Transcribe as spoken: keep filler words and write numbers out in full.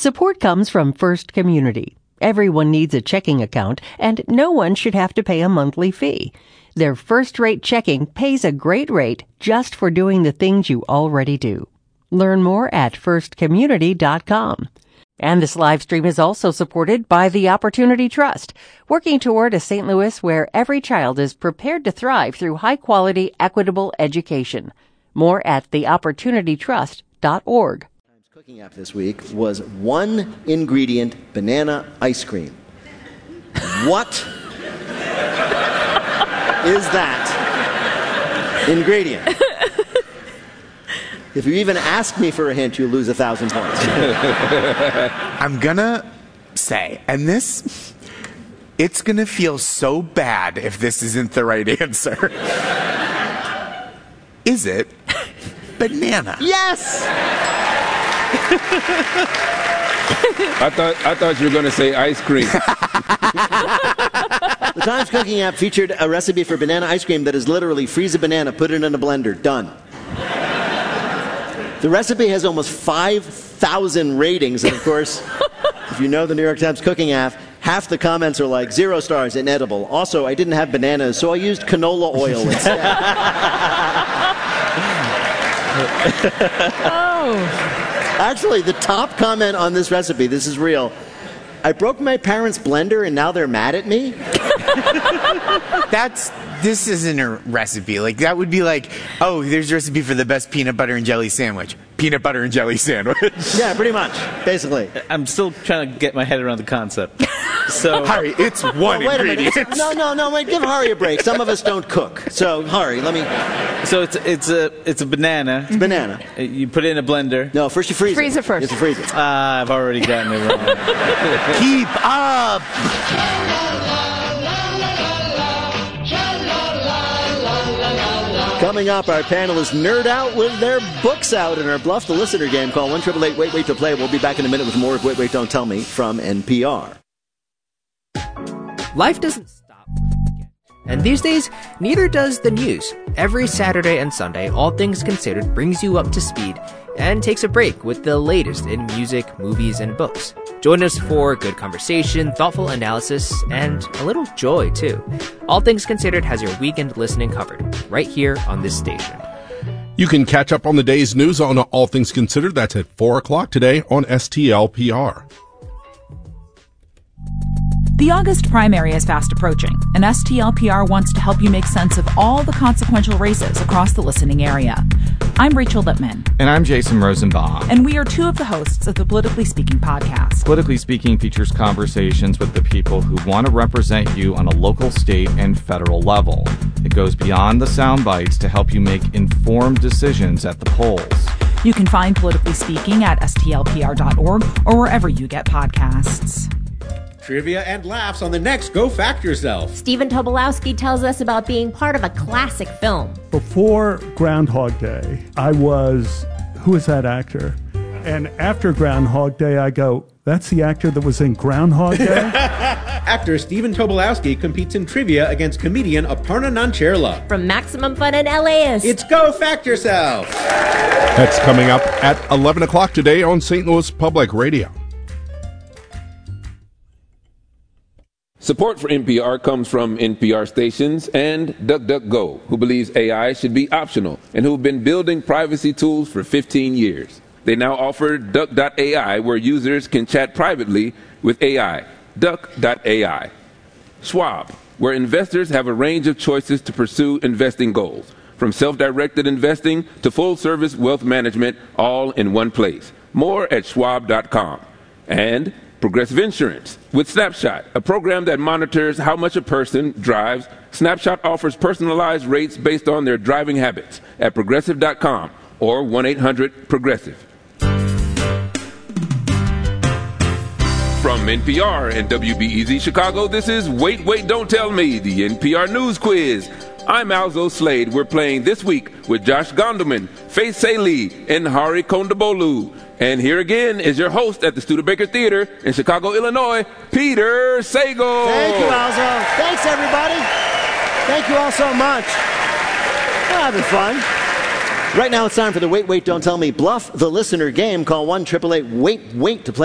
Support comes from First Community. Everyone needs a checking account, and no one should have to pay a monthly fee. Their first-rate checking pays a great rate just for doing the things you already do. Learn more at first community dot com. And this live stream is also supported by the Opportunity Trust, working toward a Saint Louis where every child is prepared to thrive through high-quality, equitable education. More at the opportunity trust dot org. Cooking app this week was one ingredient banana ice cream. What is that ingredient? If you even ask me for a hint, you lose a thousand points. I'm gonna say, and this, it's gonna feel so bad if this isn't the right answer. Is it banana? Yes! I thought I thought you were going to say ice cream. The Times Cooking app featured a recipe for banana ice cream that is literally freeze a banana, put it in a blender, done. The recipe has almost five thousand ratings, and of course, if you know the New York Times Cooking app, half the comments are like, zero stars, inedible. Also, I didn't have bananas, so I used canola oil instead. Oh. Actually, the top comment on this recipe, this is real, I broke my parents' blender and now they're mad at me? That's, this isn't a recipe. Like, that would be like, oh, there's a recipe for the best peanut butter and jelly sandwich. Peanut butter and jelly sandwich. Yeah, pretty much, basically. I'm still trying to get my head around the concept. So, Hari, it's one oh, wait ingredient. A minute. No, no, no, wait, give Hari a break. Some of us don't cook. So, Hari, let me... So it's it's a it's a banana. It's banana. You put it in a blender. No, first you freeze, freeze it. it first. You have to freeze it. Ah, I've already gotten it wrong. Keep up! Coming up, our panelists nerd out with their books out in our Bluff the Listener game. Call one eight eight eight wait wait to play. We'll be back in a minute with more of Wait, Wait, Don't Tell Me from N P R. Life doesn't stop. And these days, neither does the news. Every Saturday and Sunday, All Things Considered brings you up to speed and takes a break with the latest in music, movies, and books. Join us for good conversation, thoughtful analysis, and a little joy, too. All Things Considered has your weekend listening covered, right here on this station. You can catch up on the day's news on All Things Considered. That's at four o'clock today on S T L P R. The August primary is fast approaching, and S T L P R wants to help you make sense of all the consequential races across the listening area. I'm Rachel Lippman. And I'm Jason Rosenbaum. And we are two of the hosts of the Politically Speaking podcast. Politically Speaking features conversations with the people who want to represent you on a local, state, and federal level. It goes beyond the sound bites to help you make informed decisions at the polls. You can find Politically Speaking at S T L P R dot org or wherever you get podcasts. Trivia and laughs on the next Go Fact Yourself. Stephen Tobolowsky tells us about being part of a classic film. Before Groundhog Day, I was, who is that actor? And after Groundhog Day, I go, that's the actor that was in Groundhog Day? Actor Stephen Tobolowsky competes in trivia against comedian Aparna Nancherla. From Maximum Fun in L A is... It's Go Fact Yourself! That's coming up at eleven o'clock today on Saint Louis Public Radio. Support for N P R comes from N P R stations and DuckDuckGo, who believes A I should be optional and who have been building privacy tools for fifteen years. They now offer Duck dot A I, where users can chat privately with A I. Duck dot A I. Schwab, where investors have a range of choices to pursue investing goals, from self-directed investing to full-service wealth management, all in one place. More at schwab dot com. And Progressive Insurance with Snapshot, a program that monitors how much a person drives. Snapshot offers personalized rates based on their driving habits at progressive dot com or one eight hundred progressive. From N P R and W B E Z Chicago, this is Wait, Wait, Don't Tell Me, the N P R News Quiz. I'm Alzo Slade. We're playing this week with Josh Gondelman, Faith Saley, and Hari Kondabolu. And here again is your host at the Studebaker Theater in Chicago, Illinois, Peter Sagal. Thank you, Alzo. Thanks, everybody. Thank you all so much. We're having fun. Right now it's time for the Wait, Wait, Don't Tell Me Bluff the Listener game. Call one eight eight eight wait wait to play.